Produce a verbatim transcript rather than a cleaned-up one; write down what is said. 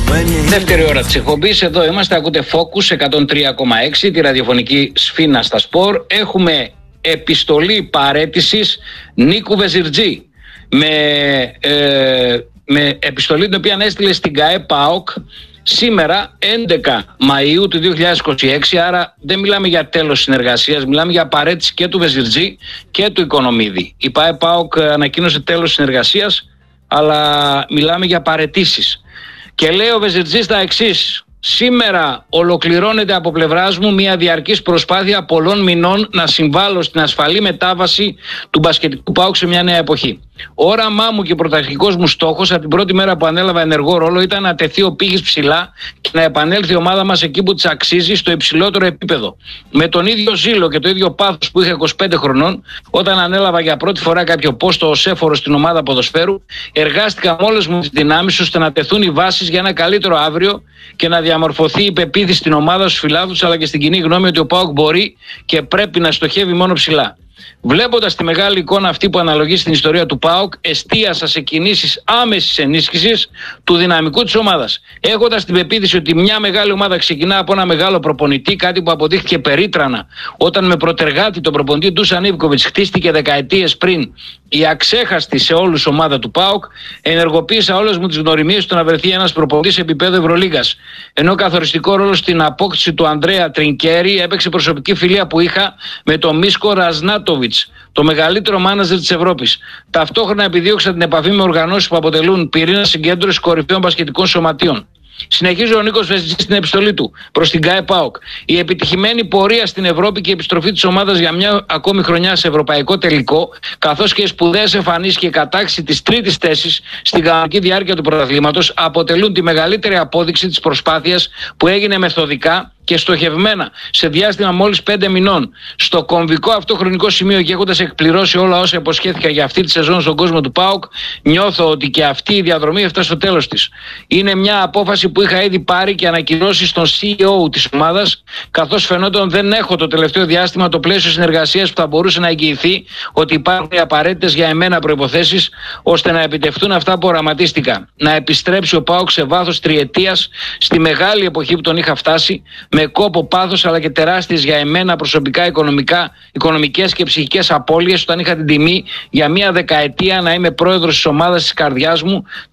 Δεύτερη ώρα της εκπομπής, εδώ είμαστε, ακούτε Focus εκατόν τρία κόμμα έξι, τη ραδιοφωνική σφήνα στα σπορ. Έχουμε επιστολή παραίτησης Νίκου Βεζιρτζή με, ε, με επιστολή την οποία έστειλε στην ΚΑΕ ΠΑΟΚ σήμερα έντεκα Μαΐου του δύο χιλιάδες είκοσι έξι, άρα δεν μιλάμε για τέλος συνεργασίας, μιλάμε για παραίτηση και του Βεζιρτζή και του Οικονομίδη. Η ΚΑΕ ΠΑΟΚ ανακοίνωσε τέλος συνεργασίας, αλλά μιλάμε για παραιτήσεις. Και λέει ο Βεζιρτζής τα εξής: σήμερα ολοκληρώνεται από πλευράς μου μια διαρκής προσπάθεια πολλών μηνών να συμβάλλω στην ασφαλή μετάβαση του μπασκετικού ΠΑΟΚ σε μια νέα εποχή. Όραμά μου και πρωταρχικός μου στόχος από την πρώτη μέρα που ανέλαβα ενεργό ρόλο ήταν να τεθεί ο πύχης ψηλά και να επανέλθει η ομάδα μας εκεί που της αξίζει, στο υψηλότερο επίπεδο. Με τον ίδιο ζήλο και το ίδιο πάθος που είχα είκοσι πέντε χρονών, όταν ανέλαβα για πρώτη φορά κάποιο πόστο ως έφορος στην ομάδα ποδοσφαίρου, εργάστηκα με όλες μου τις δυνάμεις ώστε να τεθούν οι βάσεις για ένα καλύτερο αύριο και να διαμορφωθεί η πεποίθηση στην ομάδα, στους φιλάθλους αλλά και στην κοινή γνώμη ότι ο ΠΑΟΚ μπορεί και πρέπει να στοχεύει μόνο ψηλά. Βλέποντας τη μεγάλη εικόνα αυτή που αναλογεί στην ιστορία του ΠΑΟΚ, εστίασα σε κινήσεις άμεσης ενίσχυσης του δυναμικού της ομάδας. Έχοντας την πεποίθηση ότι μια μεγάλη ομάδα ξεκινά από ένα μεγάλο προπονητή, κάτι που αποδείχθηκε περίτρανα όταν με προτεργάτη τον προπονητή Ντούσαν Ιβκοβιτς χτίστηκε δεκαετίες πριν η αξέχαστη σε όλους ομάδα του ΠΑΟΚ, ενεργοποίησα όλες μου τις γνωριμίες του να βρεθεί ένας προπονητής επίπεδου Ευρωλίγκας. Ενώ καθοριστικό ρόλο στην απόκτηση του Ανδρέα Τρινκέρι έπαιξε προσωπική φιλία που είχα με τον Μίσκο Ραζνάτοβιτς, το μεγαλύτερο μάναζερ της Ευρώπης. Ταυτόχρονα επιδίωξα την επαφή με οργανώσεις που αποτελούν πυρήνα συγκέντρωσης κορυφαίων μπασκετικών σωματείων. Συνεχίζει ο Νίκος Βεζιρτζής στην επιστολή του προς την ΚΑΕ ΠΑΟΚ. Η επιτυχημένη πορεία στην Ευρώπη και η επιστροφή της ομάδας για μια ακόμη χρονιά σε ευρωπαϊκό τελικό, καθώς και οι σπουδαίες εμφανίσεις και η κατάκτηση της τρίτης θέσης στην κανονική διάρκεια του πρωταθλήματος αποτελούν τη μεγαλύτερη απόδειξη της προσπάθειας που έγινε μεθοδικά και στοχευμένα σε διάστημα μόλις πέντε μηνών. Στο κομβικό αυτό χρονικό σημείο και έχοντας εκπληρώσει όλα όσα υποσχέθηκα για αυτή τη σεζόν στον κόσμο του ΠΑΟΚ, νιώθω ότι και αυτή η διαδρομή έφτασε στο τέλος της. Είναι μια απόφαση που είχα ήδη πάρει και ανακοινώσει στον σι ι ο της ομάδας, καθώς φαινόταν δεν έχω το τελευταίο διάστημα το πλαίσιο συνεργασίας που θα μπορούσε να εγγυηθεί ότι υπάρχουν οι απαραίτητες για εμένα προϋποθέσεις ώστε να επιτευχθούν αυτά που οραματίστηκα. Να επιστρέψει ο ΠΑΟΚ σε βάθος τριετίας στη μεγάλη εποχή που τον είχα φτάσει, με κόπο, πάθος αλλά και τεράστιες για εμένα προσωπικά οικονομικά, οικονομικές και ψυχικές απώλειες, όταν είχα την τιμή για μια δεκαετία να είμαι πρόεδρος της ομάδας της καρδιάς μου,